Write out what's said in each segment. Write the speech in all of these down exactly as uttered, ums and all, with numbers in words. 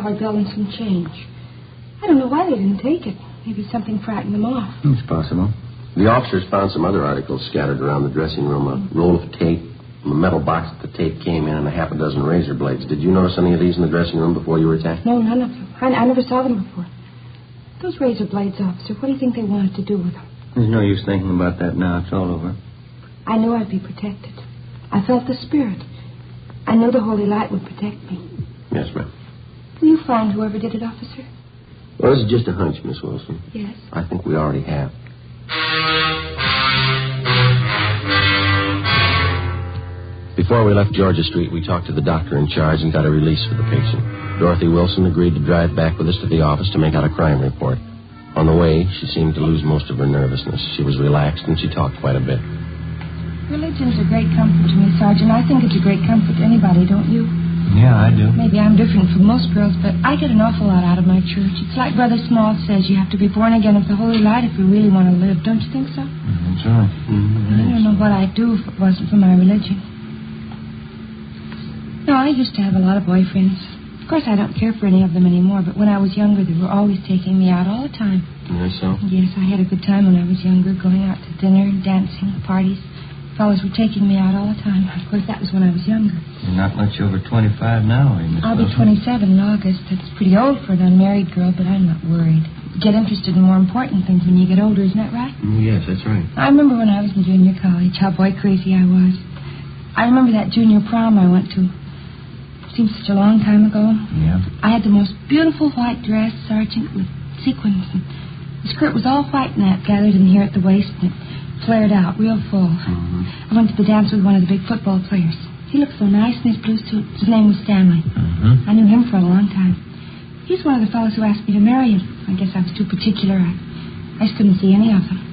dollar bill and some change. I don't know why they didn't take it. Maybe something frightened them off. It's possible. The officers found some other articles scattered around the dressing room. A roll of tape, a metal box that the tape came in, and a half a dozen razor blades. Did you notice any of these in the dressing room before you were attacked? No, none of them. I, I never saw them before. Those razor blades, officer, what do you think they wanted to do with them? There's no use thinking about that now. It's all over. I knew I'd be protected. I felt the spirit. I knew the holy light would protect me. Yes, ma'am. Will you find whoever did it, officer? Well, this is just a hunch, Miss Wilson. Yes. I think we already have. Before we left Georgia Street, we talked to the doctor in charge and got a release for the patient. Dorothy Wilson agreed to drive back with us to the office to make out a crime report. On the way, she seemed to lose most of her nervousness. She was relaxed and she talked quite a bit. Religion's a great comfort to me, Sergeant. I think it's a great comfort to anybody, don't you? Yeah, I do. Maybe I'm different from most girls, but I get an awful lot out of my church. It's like Brother Small says, you have to be born again of the holy light if you really want to live. Don't you think so? That's right. Mm-hmm. I don't know what I'd do if it wasn't for my religion. No, I used to have a lot of boyfriends. Of course, I don't care for any of them anymore, but when I was younger, they were always taking me out all the time. Yes, so? Yes, I had a good time when I was younger, going out to dinner, dancing, parties. Fellows were taking me out all the time. Of course, that was when I was younger. You're not much over twenty-five now, are you, Miss I'll be Wilson? twenty-seven in August. That's pretty old for an unmarried girl, but I'm not worried. You get interested in more important things when you get older, isn't that right? Mm, yes, that's right. I remember when I was in junior college, how boy crazy I was. I remember that junior prom I went to. Seems such a long time ago. Yeah. I had the most beautiful white dress, Sergeant, with sequins. And the skirt was all white nap gathered in here at the waist, and it flared out real full. Mm-hmm. I went to the dance with one of the big football players. He looked so nice in his blue suit. His name was Stanley. Mm-hmm. I knew him for a long time. He's one of the fellows who asked me to marry him. I guess I was too particular. I, I just couldn't see any of them.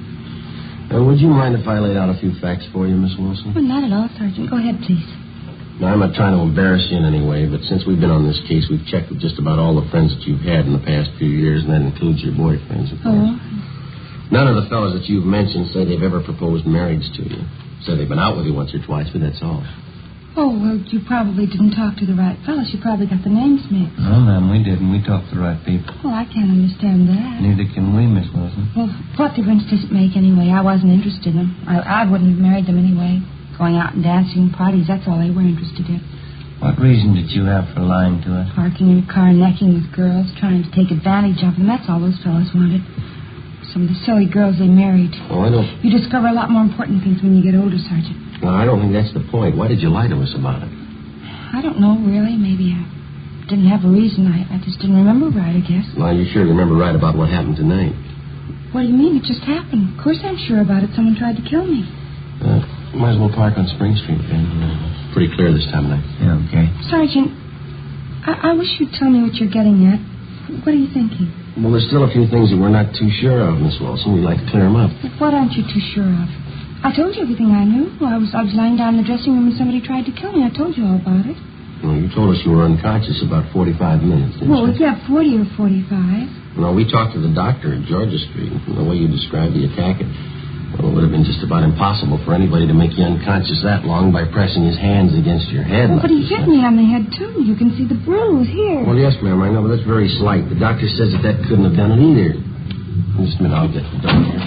Uh, would you mind if I laid out a few facts for you, Miss Wilson? Well, not at all, Sergeant. Go ahead, please. Now, I'm not trying to embarrass you in any way, but since we've been on this case, we've checked with just about all the friends that you've had in the past few years, and that includes your boyfriends, of course. Oh? None of the fellows that you've mentioned say they've ever proposed marriage to you. Say they've been out with you once or twice, but that's all. Oh, well, you probably didn't talk to the right fellows. You probably got the names mixed. No, ma'am, we didn't. We talked to the right people. Well, I can't understand that. Neither can we, Miss Wilson. Well, what difference does it make anyway? I wasn't interested in them. I, I wouldn't have married them anyway. Going out and dancing, parties, that's all they were interested in. What reason did you have for lying to us? Parking in a car, necking with girls, trying to take advantage of them. That's all those fellows wanted. Some of the silly girls they married. Oh, I don't... You discover a lot more important things when you get older, Sergeant. No, I don't think that's the point. Why did you lie to us about it? I don't know, really. Maybe I didn't have a reason. I, I just didn't remember right, I guess. Well, you sure remember right about what happened tonight. What do you mean? It just happened. Of course I'm sure about it. Someone tried to kill me. Uh, might as well park on Spring Street, Ben. Uh, pretty clear this time of night. Yeah, okay. Sergeant, I, I wish you'd tell me what you're getting at. What are you thinking? Well, there's still a few things that we're not too sure of, Miss Wilson. We'd like to clear them up. What aren't you too sure of? I told you everything I knew. I was I was lying down in the dressing room and somebody tried to kill me. I told you all about it. Well, you told us you were unconscious about forty-five minutes, didn't Well, you? yeah, forty or forty-five. No, we talked to the doctor at Georgia Street. And the way you described the attack, it, well, it would have been just about impossible for anybody to make you unconscious that long by pressing his hands against your head. Well, like but he you hit said. me on the head, too. You can see the bruise here. Well, yes, ma'am, I know, but that's very slight. The doctor says that that couldn't have done it either. Just a minute, I'll get the door here.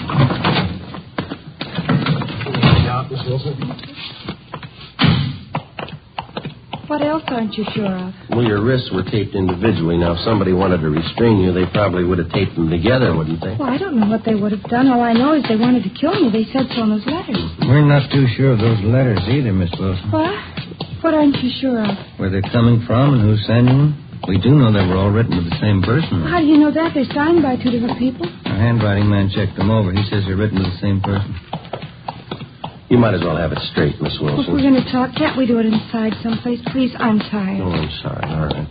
Out, Miss Wilson. What else aren't you sure of? Well, your wrists were taped individually. Now, if somebody wanted to restrain you, they probably would have taped them together, wouldn't they? Well, I don't know what they would have done. All I know is they wanted to kill me. They said so in those letters. We're not too sure of those letters either, Miss Wilson. What? What aren't you sure of? Where they're coming from and who's sending them. We do know they were all written to the same person. How do you know that? They're signed by two different people. Our handwriting man checked them over. He says they're written to the same person. You might as well have it straight, Miss Well, Wilson. if we're going to talk, can't we do it inside someplace? Please, I'm tired. Oh, I'm sorry. All right.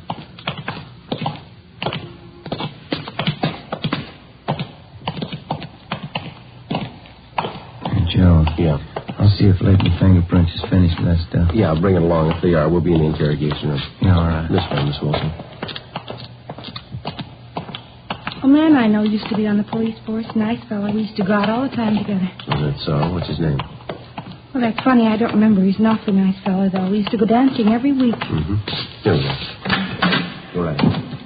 Hey, Joe. Yeah. I'll see if Leighton Fingerprints is finished with that stuff. Yeah, bring it along. If they are, we'll be in the interrogation room. Yeah, all right. This way, Miss Wilson. A man I know used to be on the police force. Nice fellow. We used to go out all the time together. Is that so? What's his name? Well, that's funny. I don't remember. He's an awfully nice fellow, though. We used to go dancing every week. Mm-hmm. Here we go.